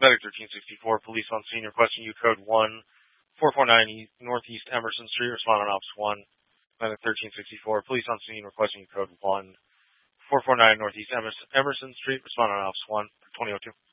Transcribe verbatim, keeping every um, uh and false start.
Medic thirteen sixty-four, police on scene requesting you code one four four nine Northeast Emerson Street, respond on Ops one. Medic thirteen sixty-four, police on scene requesting you code one four four nine Northeast Emerson Street, respond on Ops one, twenty oh two.